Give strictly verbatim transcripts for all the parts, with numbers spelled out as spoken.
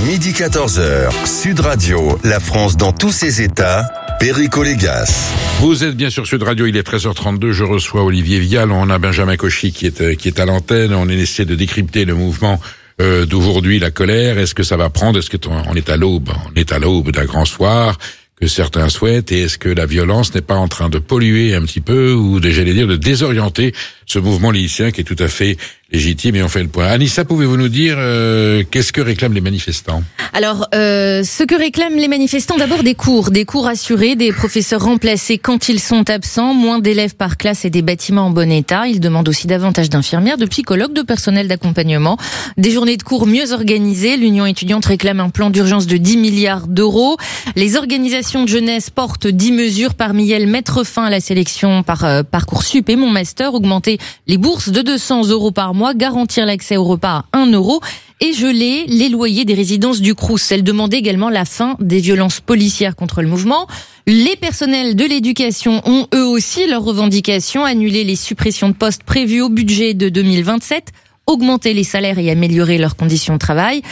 midi quatorze heures, Sud Radio, la France dans tous ses états, Perico Légas. Vous êtes bien sur Sud Radio, il est treize heures trente-deux, je reçois Olivier Vial, on a Benjamin Cauchy qui est, qui est à l'antenne, on essaie de décrypter le mouvement euh, d'aujourd'hui, la colère, est-ce que ça va prendre, est-ce qu'on est à l'aube, on est à l'aube d'un grand soir que certains souhaitent, et est-ce que la violence n'est pas en train de polluer un petit peu, ou de, j'allais dire, de désorienter ce mouvement lycéen qui est tout à fait légitime, et on fait le point. Anissa, pouvez-vous nous dire euh, qu'est-ce que réclament les manifestants? Alors, euh, ce que réclament les manifestants, d'abord des cours, des cours assurés, des professeurs remplacés quand ils sont absents, moins d'élèves par classe et des bâtiments en bon état. Ils demandent aussi davantage d'infirmières, de psychologues, de personnel d'accompagnement, des journées de cours mieux organisées. L'Union étudiante réclame un plan d'urgence de dix milliards d'euros. Les organisations de jeunesse portent dix mesures, parmi elles mettre fin à la sélection par euh, Parcoursup et Mon Master, augmenter les bourses de deux cents euros par mois, garantir l'accès au repas à un euro et geler les loyers des résidences du Crous. Elle demande également la fin des violences policières contre le mouvement. Les personnels de l'éducation ont eux aussi leurs revendications, annuler les suppressions de postes prévues au budget de deux mille vingt-sept, augmenter les salaires et améliorer leurs conditions de travail.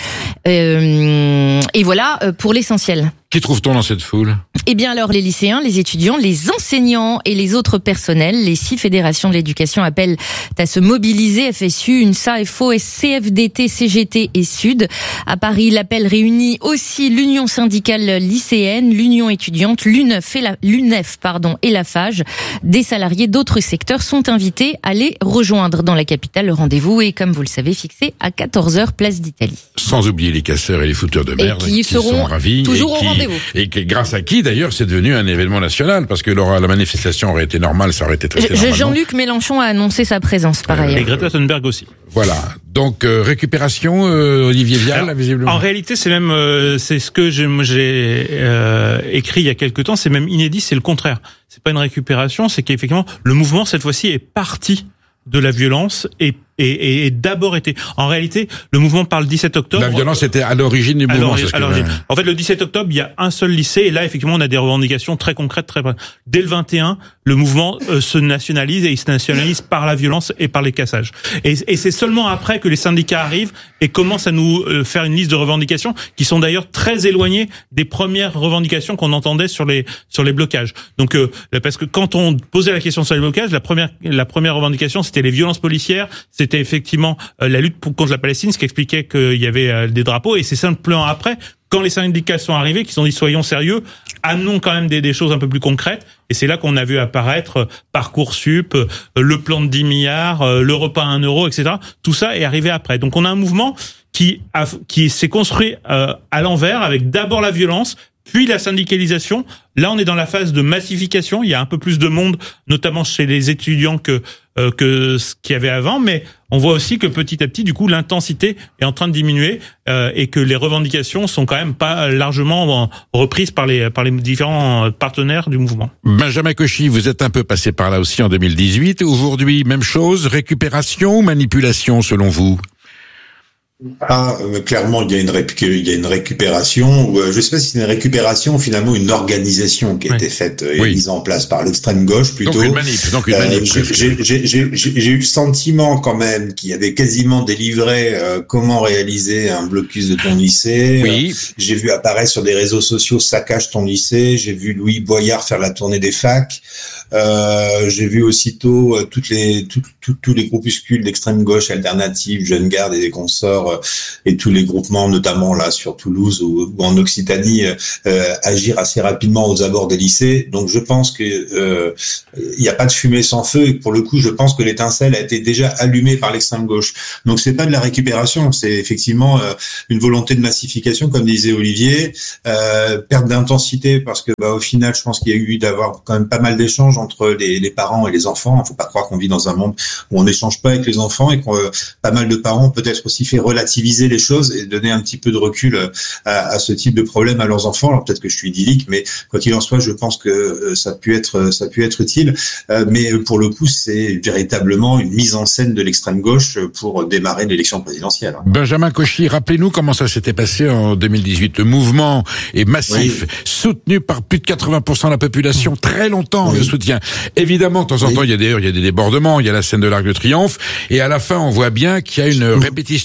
Euh, et voilà pour l'essentiel. Qui trouve-t-on dans cette foule? Eh bien alors les lycéens, les étudiants, les enseignants et les autres personnels. Les six fédérations de l'éducation appellent à se mobiliser. F S U, UNSA, F O, C F D T, C G T et Sud. À Paris, l'appel réunit aussi l'Union syndicale lycéenne, l'Union étudiante, l'U N E F et la, l'U N E F pardon, et la FAGE. Des salariés d'autres secteurs sont invités à les rejoindre dans la capitale. Le rendez-vous est, comme vous le savez, fixé à quatorze heures, place d'Italie. Sans oublier les casseurs et les fouteurs de merde qui, qui seront sont ravis. Toujours et au qui, rendez-vous. Et qui, grâce à qui, d'ailleurs, c'est devenu un événement national, parce que la manifestation aurait été normale, ça aurait été traité normalement. Jean-Luc Mélenchon a annoncé sa présence, par ailleurs. Et Greta Thunberg aussi. Voilà. Donc, euh, récupération, euh, Olivier Vial, Alors, visiblement. En réalité, c'est même, euh, c'est ce que j'ai, j'ai euh, écrit il y a quelque temps, c'est même inédit, c'est le contraire. C'est pas une récupération, c'est qu'effectivement, le mouvement, cette fois-ci, est parti de la violence et Et, et, et d'abord été. En réalité, le mouvement parle dix-sept octobre. La violence était à l'origine du mouvement. Alors, alors, en fait, le dix-sept octobre, il y a un seul lycée, et là, effectivement, on a des revendications très concrètes, très. Dès le vingt et un, le mouvement euh, se nationalise, et il se nationalise par la violence et par les cassages. Et, et c'est seulement après que les syndicats arrivent et commencent à nous euh, faire une liste de revendications qui sont d'ailleurs très éloignées des premières revendications qu'on entendait sur les sur les blocages. Donc, euh, parce que quand on posait la question sur les blocages, la première la première revendication, c'était les violences policières, c'était C'était effectivement euh, la lutte pour, contre la Palestine, ce qui expliquait qu'il y avait euh, des drapeaux. Et c'est simplement après, quand les syndicats sont arrivés, qu'ils ont dit soyons sérieux, amenons quand même des, des choses un peu plus concrètes. Et c'est là qu'on a vu apparaître euh, Parcoursup, euh, le plan de dix milliards, euh, le repas à un euro, et cetera. Tout ça est arrivé après. Donc on a un mouvement qui, a, qui s'est construit euh, à l'envers, avec d'abord la violence, puis la syndicalisation. Là, on est dans la phase de massification. Il y a un peu plus de monde, notamment chez les étudiants, que euh, que ce qu'il y avait avant. Mais on voit aussi que petit à petit, du coup, l'intensité est en train de diminuer euh, et que les revendications sont quand même pas largement reprises par les par les différents partenaires du mouvement. Benjamin Cauchy, vous êtes un peu passé par là aussi en deux mille dix-huit. Aujourd'hui, même chose, récupération ou manipulation selon vous? Ah, euh, clairement, il y a une récu- il y a une récupération. Ou, euh, je sais pas si c'est une récupération, finalement une organisation qui a oui. été faite et oui. mise en place par l'extrême gauche plutôt. Donc une manip. Donc une manip. Euh, j'ai, j'ai, j'ai, j'ai eu le sentiment quand même qu'il y avait quasiment délivré euh, comment réaliser un blocus de ton lycée. Oui. Euh, j'ai vu apparaître sur des réseaux sociaux saccage ton lycée. J'ai vu Louis Boyard faire la tournée des facs. Euh, j'ai vu aussitôt euh, toutes les tout, tout, tous les groupuscules d'extrême gauche alternative, Jeune Garde et des consorts euh, et tous les groupements, notamment là sur Toulouse ou, ou en Occitanie, euh, agir assez rapidement aux abords des lycées. Donc je pense que euh, il n'y a pas de fumée sans feu. Et pour le coup, je pense que l'étincelle a été déjà allumée par l'extrême gauche. Donc c'est pas de la récupération, c'est effectivement euh, une volonté de massification, comme disait Olivier, euh, perte d'intensité parce que bah, au final, je pense qu'il y a eu d'avoir quand même pas mal d'échanges entre les, les parents et les enfants. Il ne faut pas croire qu'on vit dans un monde où on n'échange pas avec les enfants et qu'on euh, pas mal de parents ont peut-être aussi fait relativiser les choses et donner un petit peu de recul à, à ce type de problème à leurs enfants. Alors peut-être que je suis idyllique, mais quoi qu'il en soit, je pense que euh, ça a pu être ça a pu être utile. Euh, mais pour le coup, c'est véritablement une mise en scène de l'extrême gauche pour démarrer l'élection présidentielle. Benjamin Cauchy, rappelez-nous comment ça s'était passé en deux mille dix-huit. Le mouvement est massif, oui. soutenu par plus de quatre-vingts pour cent de la population, très longtemps oui. le soutien. Évidemment, de temps en oui. temps, il y a des, il y a des débordements, il y a la scène de l'Arc de Triomphe, et à la fin, on voit bien qu'il y a une répétition de la violence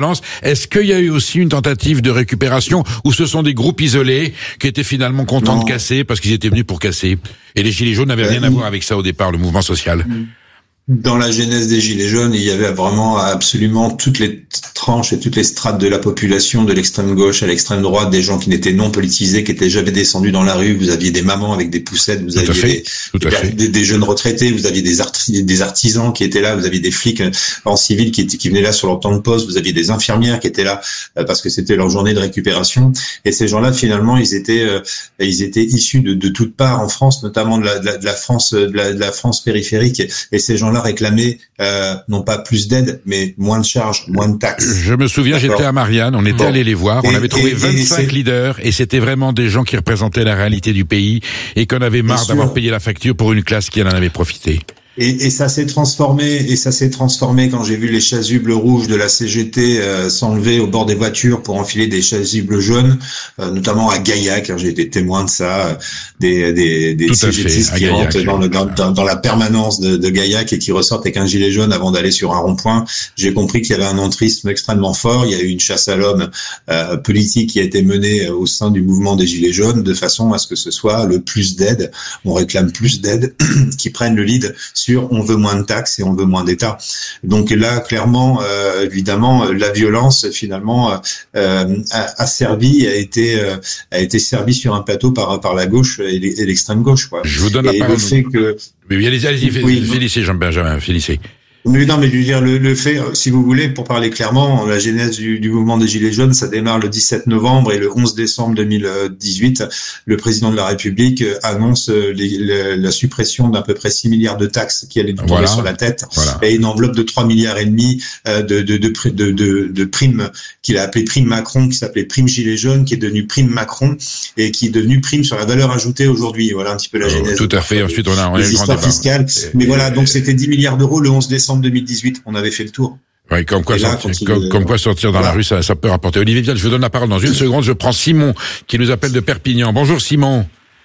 violence. Est-ce qu'il y a eu aussi une tentative de récupération ou ce sont des groupes isolés qui étaient finalement contents non. de casser parce qu'ils étaient venus pour casser? Et les Gilets jaunes n'avaient euh, rien à voir avec ça au départ, le mouvement social. Dans la genèse des Gilets jaunes, il y avait vraiment absolument toutes les tranches et toutes les strates de la population, de l'extrême gauche à l'extrême droite, des gens qui n'étaient non politisés, qui étaient jamais descendus dans la rue. Vous aviez des mamans avec des poussettes, vous Tout aviez des, des, des, des jeunes retraités, vous aviez des, arti- des artisans qui étaient là, vous aviez des flics en civil qui, étaient, qui venaient là sur leur temps de poste, vous aviez des infirmières qui étaient là parce que c'était leur journée de récupération. Et ces gens-là, finalement, ils étaient, euh, ils étaient issus de, de toutes parts en France, notamment de la, de la, de la France, de la, de la France périphérique. Et ces gens-là réclamaient euh, non pas plus d'aide, mais moins de charges, moins de taxes. Je me souviens, D'accord. j'étais à Marianne, on était bon. allé les voir, on et, avait trouvé et, vingt-cinq et leaders, et c'était vraiment des gens qui représentaient la réalité du pays, et qu'on avait marre d'avoir payé la facture pour une classe qui en avait profité. Et, et ça s'est transformé, et ça s'est transformé quand j'ai vu les chasubles rouges de la C G T euh, s'enlever au bord des voitures pour enfiler des chasubles jaunes, euh, notamment à Gaillac. J'ai été témoin de ça, euh, des des, des C G T qui rentrent dans, le, dans, dans, dans la permanence de, de Gaillac et qui ressortent avec un gilet jaune avant d'aller sur un rond-point. J'ai compris qu'il y avait un entrisme extrêmement fort. Il y a eu une chasse à l'homme euh, politique qui a été menée au sein du mouvement des gilets jaunes de façon à ce que ce soit le plus d'aide. On réclame plus d'aide qui prennent le lead sur on veut moins de taxes et on veut moins d'État. Donc là, clairement, euh, évidemment, la violence finalement euh, a, a servi, a été, euh, a été servie sur un plateau par par la gauche et l'extrême gauche. Quoi. Je vous donne la et parole. Le fait que... Oui, allez-y, allez-y, oui, Félicé, Jean-Benjamin, Félicé. Mais non, mais je veux dire, le, le fait, si vous voulez, pour parler clairement, la genèse du, du mouvement des Gilets jaunes, ça démarre le dix-sept novembre et le onze décembre deux mille dix-huit, le président de la République annonce les, les, la suppression d'à peu près six milliards de taxes qui allaient nous tomber voilà. sur la tête voilà. et une enveloppe de trois milliards et demi de, de, de, de, de, de primes qu'il a appelé prime Macron, qui s'appelait prime Gilets jaunes, qui est devenu prime Macron et qui est devenu prime sur la valeur ajoutée aujourd'hui. Voilà un petit peu la genèse. Oh, tout à fait. Ensuite, on a, on a les histoires fiscales. Mais et, voilà, donc c'était dix milliards d'euros le onze décembre deux mille dix-huit, on avait fait le tour. Oui, comme quoi, là, sortir, comme, il... comme quoi sortir dans voilà. la rue, ça, ça peut rapporter. Olivier Vial, je vous donne la parole dans une seconde. Je prends Simon, qui nous appelle de Perpignan. Bonjour Simon.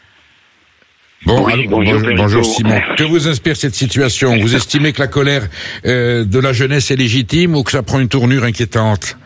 Bon, oui, alors, bonjour, bonjour, bonjour Simon. Que vous inspire cette situation? Vous estimez que la colère euh, de la jeunesse est légitime ou que ça prend une tournure inquiétante?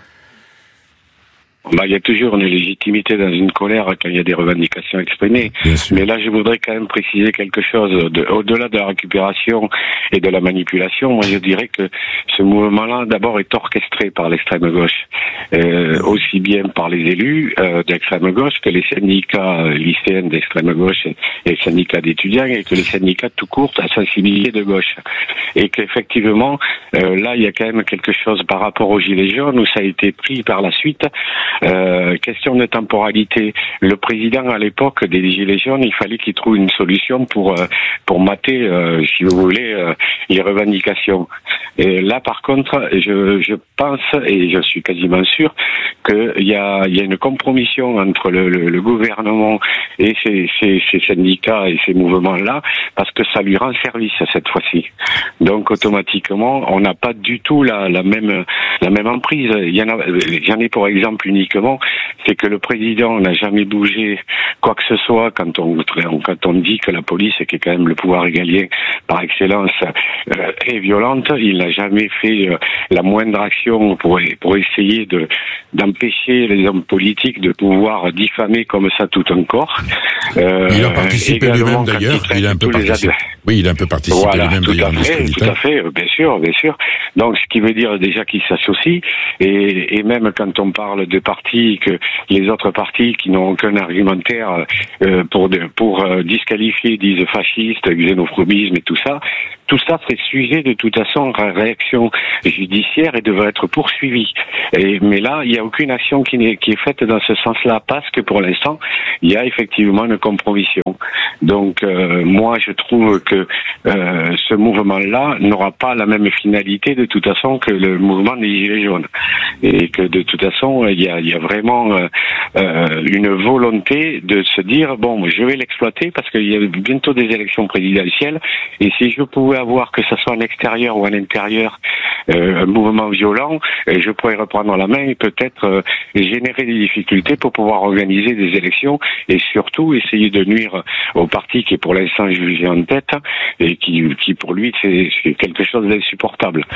Bah, il y a toujours une légitimité dans une colère quand il y a des revendications exprimées. Mais là, je voudrais quand même préciser quelque chose. De, au-delà de la récupération et de la manipulation, moi, je dirais que ce mouvement-là, d'abord, est orchestré par l'extrême gauche. Euh, aussi bien par les élus euh, d'extrême gauche que les syndicats lycéens d'extrême gauche et les syndicats d'étudiants et que les syndicats tout court à sensibilité de gauche. Et qu'effectivement, euh, là, il y a quand même quelque chose par rapport aux Gilets jaunes où ça a été pris par la suite. Euh, question de temporalité. Le président à l'époque des Gilets jaunes, il fallait qu'il trouve une solution pour euh, pour mater, euh, si vous voulez, euh, les revendications. Et là, par contre, je je pense et je suis quasiment sûr qu'il y a il y a une compromission entre le, le, le gouvernement et ces, ces ces syndicats et ces mouvements-là, parce que ça lui rend service cette fois-ci. Donc automatiquement, on n'a pas du tout la la même la même emprise. Il y en a, j'en ai pour exemple uniquement, c'est que le président n'a jamais bougé quoi que ce soit quand on quand on dit que la police, qui est quand même le pouvoir régalien par excellence, euh, est violente. Il n'a jamais fait euh, la moindre action pour pour essayer de d'empêcher les hommes politiques de pouvoir diffamer comme ça tout un corps. Euh, il a participé lui-même d'ailleurs. Il a un peu participé. Oui, il a un peu participé voilà, lui-même tout d'ailleurs. À fait, tout à fait, bien sûr, bien sûr. Donc, ce qui veut dire déjà qu'il s'associe, et, et même quand on parle de partis, que les autres partis qui n'ont aucun argumentaire euh, pour de, pour euh, disqualifier, disent fascistes, xénophobisme et tout ça, tout ça serait sujet de toute façon à réaction judiciaire et devrait être poursuivi. Et, mais là, il n'y a aucune action qui est, qui est faite dans ce sens-là, parce que pour l'instant, il y a effectivement une compromission. Donc, euh, moi, je trouve que euh, ce mouvement-là n'aura pas la même finalité de toute façon que le mouvement des Gilets jaunes. Et que de toute façon, il y a, il y a vraiment euh, euh, une volonté de se dire, bon, je vais l'exploiter parce qu'il y a bientôt des élections présidentielles, et si je pouvais avoir, que ce soit en extérieur ou en intérieur, euh, un mouvement violent, je pourrais reprendre la main et peut-être euh, générer des difficultés pour pouvoir organiser des élections et surtout essayer de nuire au parti qui est pour l'instant jugé en tête et qui, qui pour lui, c'est, c'est quelque chose d'insupportable.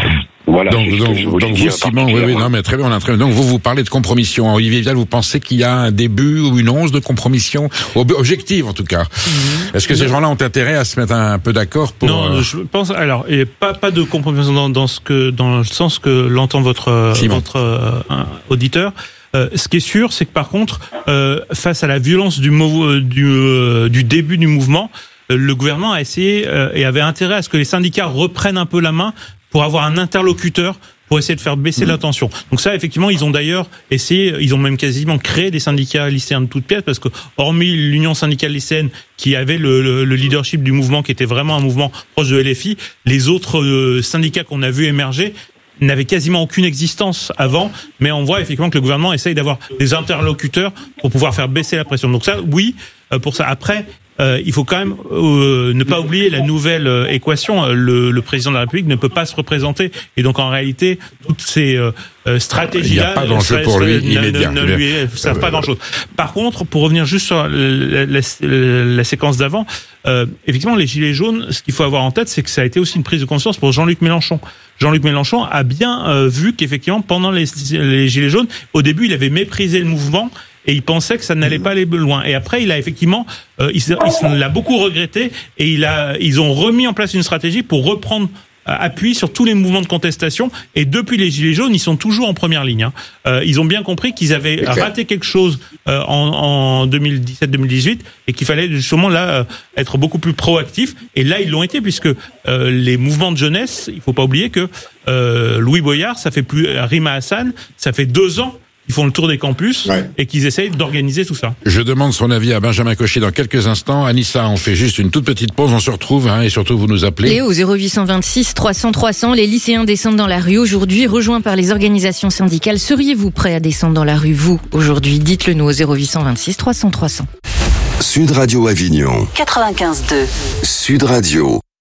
Voilà. Donc, donc, je donc vous, Simon, oui, oui, non, mais très bien, on a très bien. Donc vous, vous parlez de compromission. Olivier Vial, vous pensez qu'il y a un début ou une once de compromission objective, en tout cas. Mmh. Est-ce que ces gens-là ont intérêt à se mettre un, un peu d'accord pour Non, euh... je pense. Alors, et pas pas de compromission dans, dans ce que dans le sens que l'entend votre Simon. votre euh, auditeur. Euh, ce qui est sûr, c'est que par contre, euh, face à la violence du mou- du, euh, du début du mouvement, euh, le gouvernement a essayé euh, et avait intérêt à ce que les syndicats reprennent un peu la main pour avoir un interlocuteur pour essayer de faire baisser mmh. la tension. Donc ça, effectivement, ils ont d'ailleurs essayé, ils ont même quasiment créé des syndicats lycéens de toutes pièces, parce que hormis l'Union syndicale lycéenne qui avait le, le, le leadership du mouvement, qui était vraiment un mouvement proche de L F I, les autres euh, syndicats qu'on a vu émerger n'avaient quasiment aucune existence avant, mais on voit effectivement que le gouvernement essaye d'avoir des interlocuteurs pour pouvoir faire baisser la pression. Donc ça, oui, euh, pour ça. Après, Euh, il faut quand même euh, ne pas oublier la nouvelle euh, équation. Le, le président de la République ne peut pas se représenter, et donc en réalité toutes ces euh, stratégies-là, il n'y a pas d'enjeu pour lui immédiat. Ne, ne lui servent pas grand-chose. Par contre, pour revenir juste sur la, la, la, la séquence d'avant, euh, effectivement, les gilets jaunes, ce qu'il faut avoir en tête, c'est que ça a été aussi une prise de conscience pour Jean-Luc Mélenchon. Jean-Luc Mélenchon a bien euh, vu qu'effectivement, pendant les, les gilets jaunes, au début, il avait méprisé le mouvement. Et il pensait que ça n'allait pas aller loin. Et après, il a effectivement, euh, il, il l'a beaucoup regretté, et il a, ils ont remis en place une stratégie pour reprendre euh, appui sur tous les mouvements de contestation. Et depuis les Gilets jaunes, ils sont toujours en première ligne. Hein. Euh, ils ont bien compris qu'ils avaient raté quelque chose euh, en, en deux mille dix-sept deux mille dix-huit, et qu'il fallait justement là euh, être beaucoup plus proactif. Et là, ils l'ont été, puisque euh, les mouvements de jeunesse, il faut pas oublier que euh, Louis Boyard, ça fait plus Rima Hassan, ça fait deux ans. Ils font le tour des campus, ouais. et qu'ils essayent d'organiser tout ça. Je demande son avis à Benjamin Cauchy dans quelques instants. Anissa, on fait juste une toute petite pause, on se retrouve, hein, et surtout vous nous appelez. Et au zéro huit cent vingt-six trois cents trois cents, les lycéens descendent dans la rue aujourd'hui, rejoints par les organisations syndicales. Seriez-vous prêt à descendre dans la rue, vous, aujourd'hui? Dites-le nous au zéro huit cent vingt-six trois cents trois cents. Sud Radio Avignon. quatre-vingt-quinze deux. Sud Radio.